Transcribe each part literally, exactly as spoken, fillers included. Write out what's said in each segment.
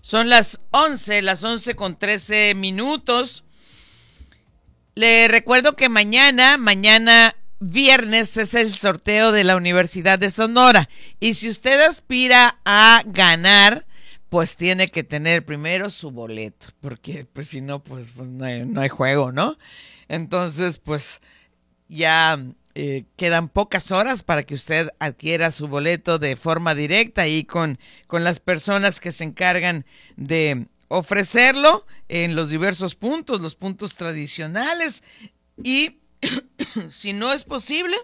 Son las once, las once con trece minutos. Le recuerdo que mañana, mañana viernes es el sorteo de la Universidad de Sonora. Y si usted aspira a ganar, pues tiene que tener primero su boleto, porque pues si no, pues, pues no, hay, no hay juego, ¿no? Entonces, pues ya eh, quedan pocas horas para que usted adquiera su boleto de forma directa y con, con las personas que se encargan de ofrecerlo en los diversos puntos, los puntos tradicionales. Y si no es posible,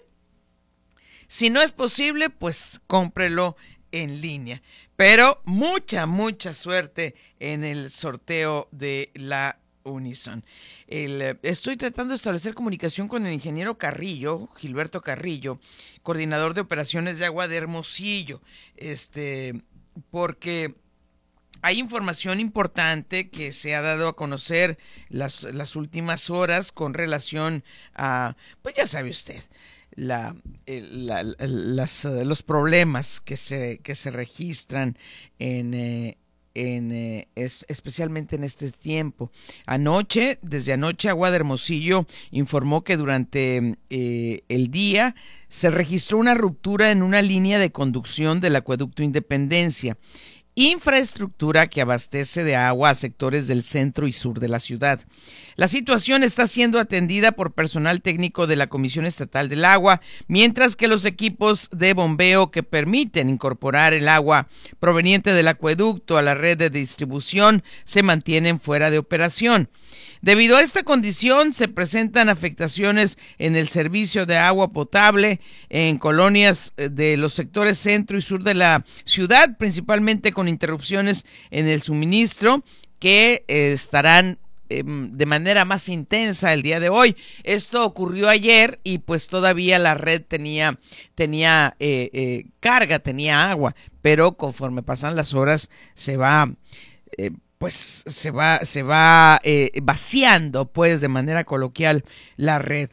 si no es posible, pues cómprelo en línea. Pero mucha, mucha suerte en el sorteo de la Unison. El, estoy tratando de establecer comunicación con el ingeniero Carrillo, Gilberto Carrillo, coordinador de operaciones de agua de Hermosillo, este, porque hay información importante que se ha dado a conocer las, las últimas horas con relación a, pues ya sabe usted, La, la, las, los problemas que se, que se registran en, eh, en eh, es, especialmente en este tiempo. Anoche, desde anoche, Agua de Hermosillo informó que durante eh, el día se registró una ruptura en una línea de conducción del acueducto Independencia, infraestructura que abastece de agua a sectores del centro y sur de la ciudad. La situación está siendo atendida por personal técnico de la Comisión Estatal del Agua, mientras que los equipos de bombeo que permiten incorporar el agua proveniente del acueducto a la red de distribución se mantienen fuera de operación. Debido a esta condición, se presentan afectaciones en el servicio de agua potable en colonias de los sectores centro y sur de la ciudad, principalmente con interrupciones en el suministro que eh, estarán eh, de manera más intensa el día de hoy. Esto ocurrió ayer y pues todavía la red tenía, tenía eh, eh, carga, tenía agua, pero conforme pasan las horas se va... Eh, pues se va, se va eh, vaciando, pues, de manera coloquial, la red.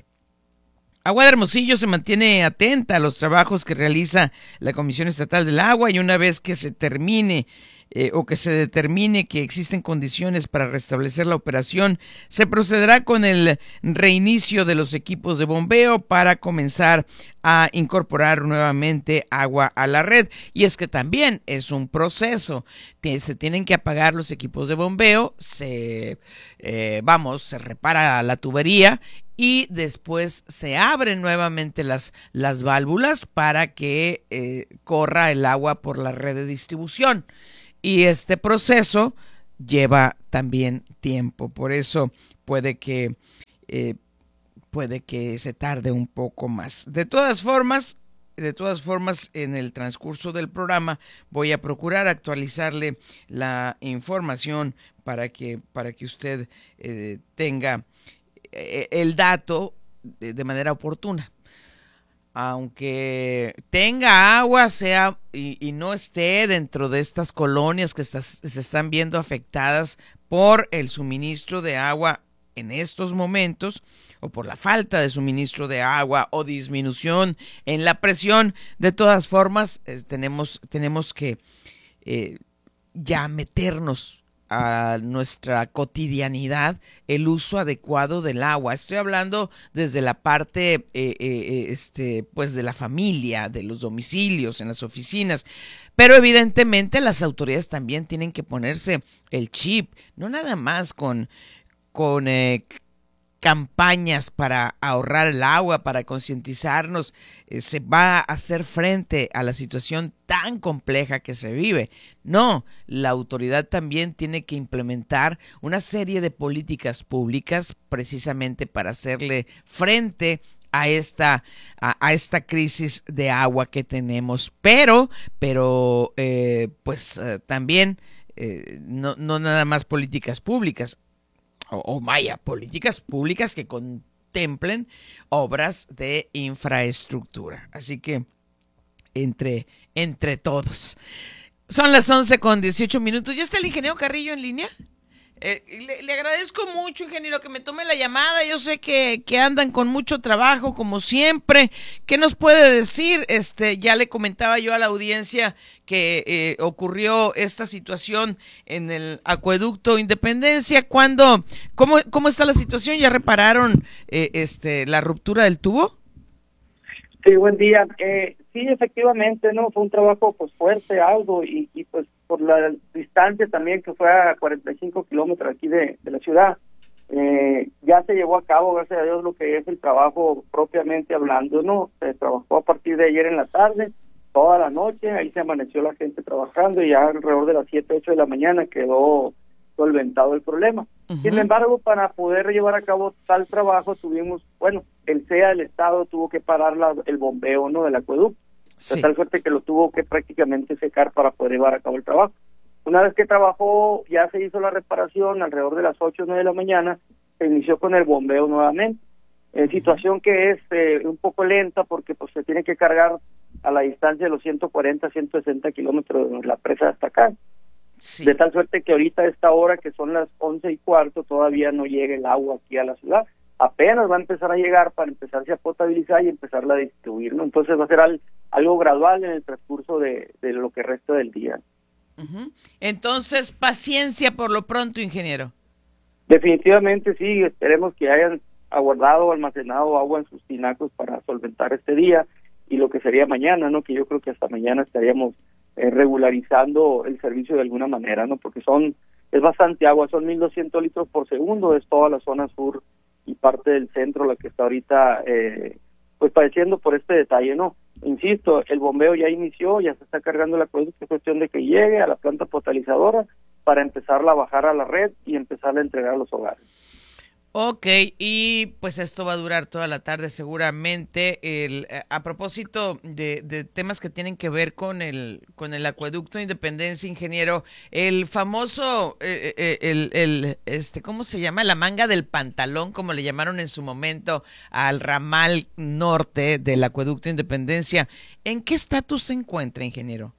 Agua de Hermosillo se mantiene atenta a los trabajos que realiza la Comisión Estatal del Agua y una vez que se termine eh, o que se determine que existen condiciones para restablecer la operación, se procederá con el reinicio de los equipos de bombeo para comenzar a incorporar nuevamente agua a la red. Y es que también es un proceso, se tienen que apagar los equipos de bombeo, se eh, vamos, se repara la tubería y después se abren nuevamente las, las válvulas para que eh, corra el agua por la red de distribución. Y este proceso lleva también tiempo, por eso puede que eh, puede que se tarde un poco más. De todas formas, de todas formas, en el transcurso del programa voy a procurar actualizarle la información para que para que usted eh, tenga eh, el dato de, de manera oportuna. Aunque tenga agua sea y, y no esté dentro de estas colonias que está, se están viendo afectadas por el suministro de agua en estos momentos, o por la falta de suministro de agua o disminución en la presión, de todas formas eh, tenemos, tenemos que eh, ya meternos a nuestra cotidianidad el uso adecuado del agua. Estoy hablando desde la parte eh, eh, este, pues de la familia, de los domicilios, en las oficinas, pero evidentemente las autoridades también tienen que ponerse el chip, no nada más con, con eh, campañas para ahorrar el agua, para concientizarnos, eh, se va a hacer frente a la situación tan compleja que se vive. No, la autoridad también tiene que implementar una serie de políticas públicas precisamente para hacerle frente a esta a, a esta crisis de agua que tenemos, pero pero eh, pues eh, también eh, no, no nada más políticas públicas. O, o vaya, políticas públicas que contemplen obras de infraestructura. Así que entre, entre todos. Son las once con dieciocho minutos. ¿Ya está el ingeniero Carrillo en línea? Eh, le, le agradezco mucho, ingeniero, que me tome la llamada. Yo sé que, que andan con mucho trabajo, como siempre. ¿Qué nos puede decir? Este, ya le comentaba yo a la audiencia que eh, ocurrió esta situación en el acueducto Independencia. ¿Cuándo? ¿Cómo, cómo está la situación? ¿Ya repararon eh, este, la ruptura del tubo? Sí, buen día. Eh, sí, efectivamente, no fue un trabajo pues fuerte, algo, y, y pues por la distancia también, que fue a cuarenta y cinco kilómetros aquí de, de la ciudad, eh, ya se llevó a cabo, gracias a Dios, lo que es el trabajo propiamente hablando, ¿no? Se trabajó a partir de ayer en la tarde, toda la noche, ahí se amaneció la gente trabajando, y ya alrededor de las siete, ocho de la mañana quedó solventado el problema. Uh-huh. Sin embargo, para poder llevar a cabo tal trabajo tuvimos, bueno, el C E A del Estado tuvo que parar la, el bombeo, ¿no?, del acueducto, sí, de tal suerte que lo tuvo que prácticamente secar para poder llevar a cabo el trabajo. Una vez que trabajó, ya se hizo la reparación, alrededor de las ocho o nueve de la mañana, se inició con el bombeo nuevamente. Eh, uh-huh. Situación que es eh, un poco lenta porque pues se tiene que cargar a la distancia de los ciento cuarenta, ciento sesenta kilómetros de la presa hasta acá. Sí. De tal suerte que ahorita a esta hora, que son las once y cuarto, todavía no llega el agua aquí a la ciudad. Apenas va a empezar a llegar para empezarse a potabilizar y empezarla a distribuir, ¿no? Entonces va a ser al, algo gradual en el transcurso de, de lo que resta del día. Uh-huh. Entonces, paciencia por lo pronto, ingeniero. Definitivamente sí, esperemos que hayan aguardado o almacenado agua en sus tinacos para solventar este día y lo que sería mañana, ¿no? Que yo creo que hasta mañana estaríamos eh, regularizando el servicio de alguna manera, ¿no? Porque son es bastante agua, son mil doscientos litros por segundo, es toda la zona sur y parte del centro la que está ahorita eh, pues padeciendo por este detalle, ¿no? Insisto, el bombeo ya inició, ya se está cargando el acueducto, es cuestión de que llegue a la planta potabilizadora para empezarla a bajar a la red y empezarla a entregar a los hogares. Ok, y pues esto va a durar toda la tarde seguramente. El, a propósito de, de temas que tienen que ver con el con el acueducto Independencia, ingeniero, el famoso, eh, eh, el, el este, ¿cómo se llama? La manga del pantalón, como le llamaron en su momento al ramal norte del acueducto Independencia. ¿En qué estatus se encuentra, ingeniero?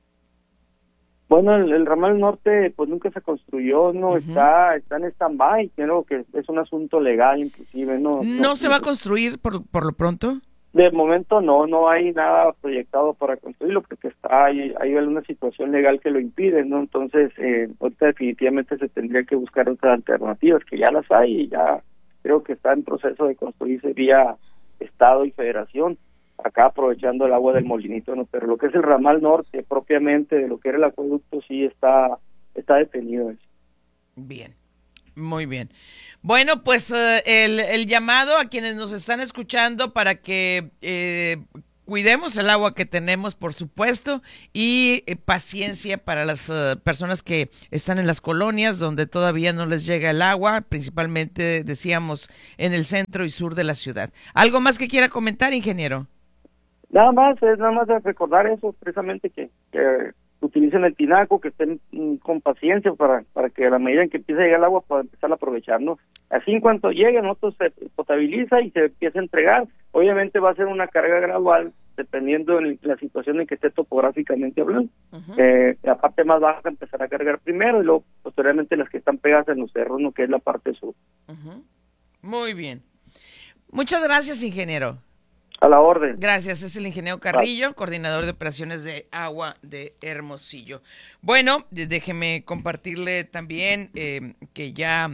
Bueno, el, el ramal norte pues nunca se construyó, no, uh-huh. está está en stand-by, creo que es un asunto legal inclusive, ¿no? ¿No, ¿No se va a construir por por lo pronto? De momento no, no hay nada proyectado para construirlo porque está hay, hay una situación legal que lo impide, ¿no? Entonces, eh, ahorita definitivamente se tendría que buscar otras alternativas, que ya las hay y ya creo que está en proceso de construirse vía Estado y Federación, acá aprovechando el agua del molinito, ¿no? Pero lo que es el ramal norte, propiamente de lo que era el acueducto, sí está está detenido eso. Bien, muy bien. Bueno, pues uh, el, el llamado a quienes nos están escuchando para que eh, cuidemos el agua que tenemos, por supuesto, y eh, paciencia para las uh, personas que están en las colonias donde todavía no les llega el agua, principalmente, decíamos, en el centro y sur de la ciudad. ¿Algo más que quiera comentar, ingeniero? Nada más, es nada más de recordar eso, precisamente que, que utilicen el tinaco, que estén mm, con paciencia para para que a la medida en que empiece a llegar el agua puedan empezar a aprovechar, ¿no? Así en cuanto llegue, nosotros se potabiliza y se empieza a entregar. Obviamente va a ser una carga gradual, dependiendo de la situación en que esté topográficamente hablando. Uh-huh. Eh, la parte más baja empezará a cargar primero y luego posteriormente las que están pegadas en los cerros, ¿no? Que es la parte sur. Uh-huh. Muy bien. Muchas gracias, ingeniero. A la orden. Gracias, es el ingeniero Carrillo, coordinador de operaciones de agua de Hermosillo. Bueno, déjeme compartirle también eh, que ya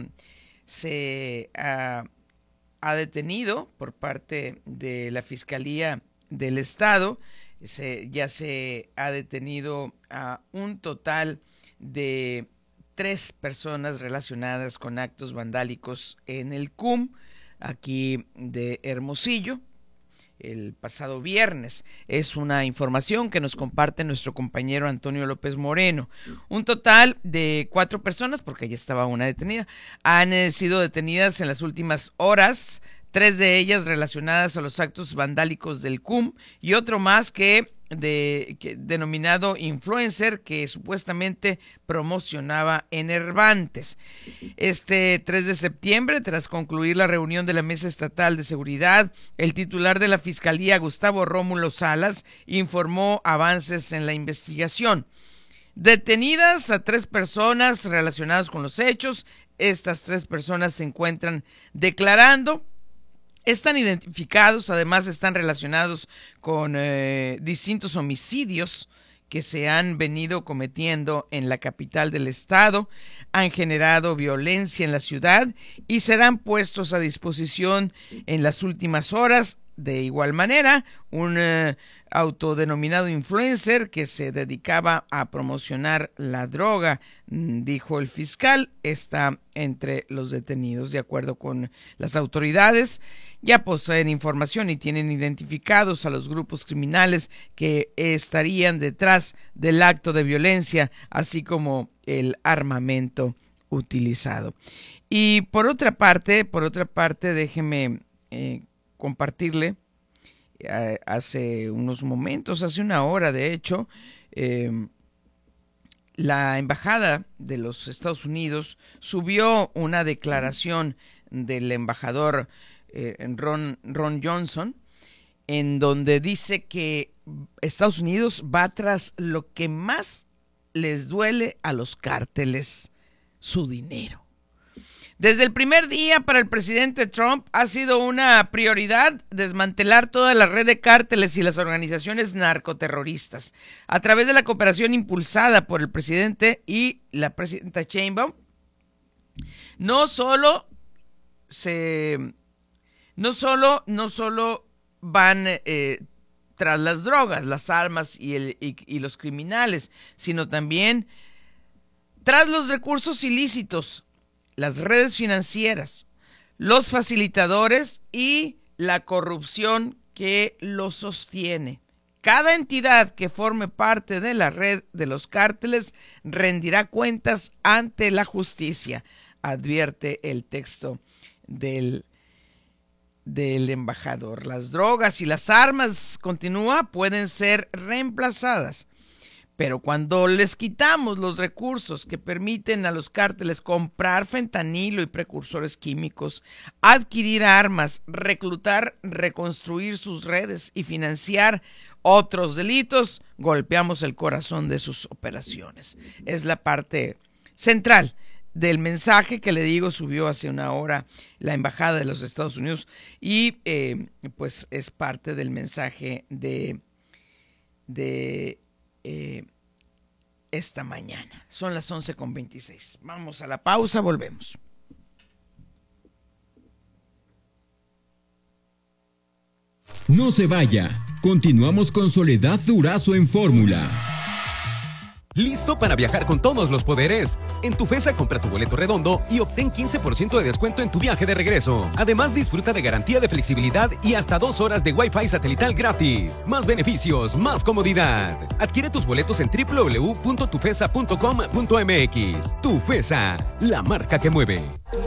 se ha, ha detenido por parte de la Fiscalía del Estado, se, ya se ha detenido a un total de tres personas relacionadas con actos vandálicos en el C U M, aquí de Hermosillo, el pasado viernes. Es una información que nos comparte nuestro compañero Antonio López Moreno. Un total de cuatro personas, porque ya estaba una detenida, han eh, sido detenidas en las últimas horas, tres de ellas relacionadas a los actos vandálicos del C U M y otro más que de que, denominado influencer, que supuestamente promocionaba enervantes. Este tres de septiembre, tras concluir la reunión de la Mesa Estatal de Seguridad, el titular de la Fiscalía, Gustavo Rómulo Salas, informó avances en la investigación. Detenidas a tres personas relacionadas con los hechos, estas tres personas se encuentran declarando. Están identificados, además están relacionados con eh, distintos homicidios que se han venido cometiendo en la capital del estado, han generado violencia en la ciudad y serán puestos a disposición en las últimas horas. De igual manera, un eh, autodenominado influencer que se dedicaba a promocionar la droga, dijo el fiscal, está entre los detenidos. De acuerdo con las autoridades, ya poseen información y tienen identificados a los grupos criminales que estarían detrás del acto de violencia, así como el armamento utilizado. Y por otra parte, por otra parte, déjeme eh, compartirle, eh, hace unos momentos, hace una hora de hecho, eh, la embajada de los Estados Unidos subió una declaración del embajador eh, Ron, Ron Johnson, en donde dice que Estados Unidos va tras lo que más les duele a los cárteles: su dinero. Desde el primer día para el presidente Trump ha sido una prioridad desmantelar toda la red de cárteles y las organizaciones narcoterroristas. A través de la cooperación impulsada por el presidente y la presidenta Sheinbaum, no solo se, no solo, no solo van eh, tras las drogas, las armas y, el, y, y los criminales, sino también tras los recursos ilícitos, las redes financieras, los facilitadores y la corrupción que los sostiene. Cada entidad que forme parte de la red de los cárteles rendirá cuentas ante la justicia, advierte el texto del, del embajador. Las drogas y las armas, continúa, pueden ser reemplazadas. Pero cuando les quitamos los recursos que permiten a los cárteles comprar fentanilo y precursores químicos, adquirir armas, reclutar, reconstruir sus redes y financiar otros delitos, golpeamos el corazón de sus operaciones. Es la parte central del mensaje que le digo subió hace una hora la Embajada de los Estados Unidos y eh, pues es parte del mensaje de... de Eh, esta mañana. Son las once con veintiséis. Vamos a la pausa, volvemos. No se vaya. Continuamos con Soledad Durazo en Fórmula. ¿Listo para viajar con todos los poderes? En Tufesa compra tu boleto redondo y obtén quince por ciento de descuento en tu viaje de regreso. Además, disfruta de garantía de flexibilidad y hasta dos horas de Wi-Fi satelital gratis. Más beneficios, más comodidad. Adquiere tus boletos en doble u doble u doble u punto tufesa punto com punto m x. Tufesa, la marca que mueve.